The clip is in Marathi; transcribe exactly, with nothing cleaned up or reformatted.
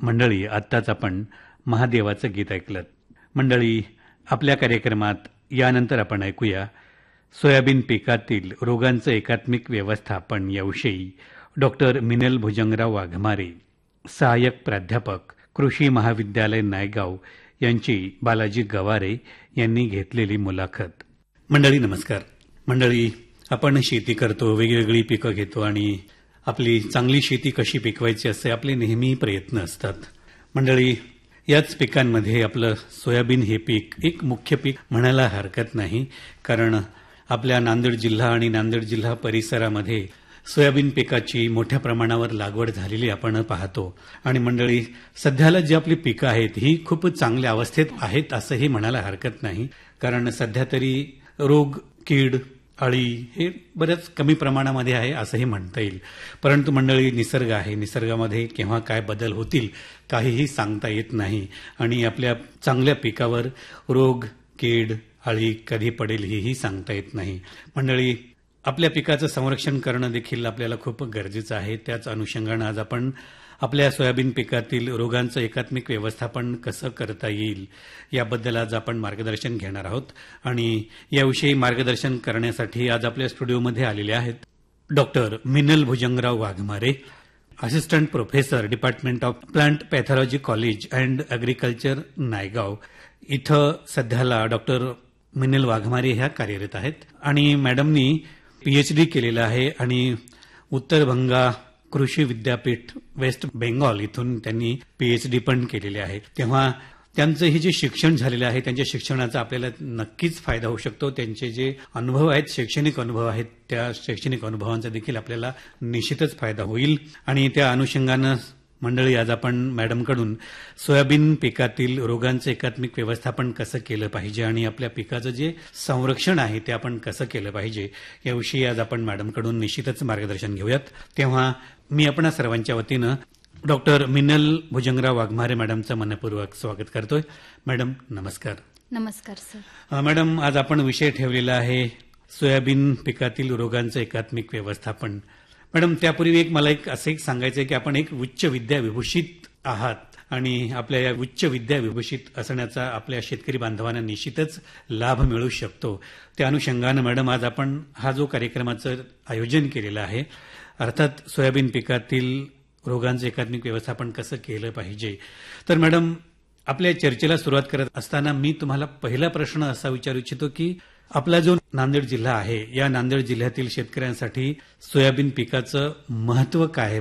मंडळी, आत्ताच आपण महादेवाचं गीत ऐकलं. मंडळी, आपल्या कार्यक्रमात यानंतर आपण ऐकूया सोयाबीन पिकातील रोगांचं एकात्मिक व्यवस्थापन याविषयी डॉक्टर मिनल भुजंगराव वाघमारे, सहाय्यक प्राध्यापक, कृषी महाविद्यालय नायगाव यांची बालाजी गवारे यांनी घेतलेली मुलाखत. मंडळी नमस्कार. मंडळी, आपण शेती करतो, वेगवेगळी पिकं घेतो आणि आपली चांगली शेती कशी पिकवायची असे आपले नेहमी प्रयत्न असतात. मंडळी, याच पिकांमध्ये आपलं सोयाबीन हे पीक एक मुख्य पीक म्हणायला हरकत नाही, कारण आपल्या नांदेड जिल्हा आणि नांदेड जिल्हा परिसरामध्ये सोयाबीन पिकाची मोठ्या प्रमाणावर लागवड झालेली आपण पाहतो. आणि मंडळी, सध्याला जी आपली पिकं आहेत ही खूप चांगल्या अवस्थेत आहेत असंही म्हणायला हरकत नाही, कारण सध्या तरी रोग, कीड, अळी हे बऱ्याच कमी प्रमाणामध्ये आहे असंही म्हणता येईल. परंतु मंडळी, निसर्ग आहे, निसर्गामध्ये केव्हा काय बदल होतील काहीही सांगता येत नाही आणि आपल्या चांगल्या पिकावर रोग, कीड, अळी कधी पडेल हेही सांगता येत नाही. मंडळी, आपल्या पिकाचं संरक्षण करणं देखील आपल्याला खूप गरजेचं आहे. त्याच अनुषंगानं आज आपण आपल्या सोयाबीन पिकातील रोगांचं एकात्मिक व्यवस्थापन कसं करता येईल याबद्दल आज आपण मार्गदर्शन घेणार आहोत. आणि याविषयी मार्गदर्शन करण्यासाठी आज आपल्या स्टुडिओमध्ये आलेले आहेत doctor Minal Bhujangrao Waghmare, assistant professor, department of plant pathology college and agriculture Naigaon. इथं सध्याला डॉक्टर मिनल वाघमारे ह्या कार्यरत आहेत आणि मॅडमनी पीएचडी केलेलं आहे आणि उत्तर बंगा कृषी विद्यापीठ वेस्ट बेंगॉल इथून त्यांनी पीएचडी पण केलेले आहे. तेव्हा त्यांचं हे जे शिक्षण झालेलं आहे त्यांच्या शिक्षणाचा आपल्याला नक्कीच फायदा होऊ शकतो. त्यांचे जे अनुभव आहेत, शैक्षणिक अनुभव आहेत, त्या शैक्षणिक अनुभवांचा देखील आपल्याला निश्चितच फायदा होईल. आणि त्या अनुषंगानं मंडळी, आज आपण मॅडमकडून सोयाबीन पिकातील रोगांचं एकात्मिक व्यवस्थापन कसं केलं पाहिजे आणि आपल्या पिकाचं जे संरक्षण आहे ते आपण कसं केलं पाहिजे याविषयी आज आपण मॅडमकडून निश्चितच मार्गदर्शन घेऊयात. तेव्हा मी आपणा सर्वांच्या वतीनं डॉक्टर मिनल भुजंगराव वाघमारे मॅडमचं मनपूर्वक स्वागत करतोय. मॅडम नमस्कार. नमस्कार सर. मॅडम, आज आपण विषय ठेवलेला आहे सोयाबीन पिकातील रोगांचं एकात्मिक व्यवस्थापन. मॅडम, त्यापूर्वी एक मला एक असं एक सांगायचं आहे की आपण एक उच्च विद्या विभूषित आहात आणि आपल्या या उच्च विद्या विभूषित असण्याचा आपल्या शेतकरी बांधवांना निश्चितच लाभ मिळू शकतो. त्या अनुषंगानं मॅडम, आज आपण हा जो कार्यक्रमाचं आयोजन केलेलं आहे, अर्थात सोयाबीन पिकातील रोगांचं एकात्मिक व्यवस्थापन कसं केलं पाहिजे, तर मॅडम आपल्या चर्चेला सुरुवात करत असताना मी तुम्हाला पहिला प्रश्न असा विचारू इच्छितो की आपला जो नांदेड जिल्हा आहे या नांदेड जिल्ह्यातील शेतकऱ्यांसाठी सोयाबीन पिकाचं महत्व काय आहे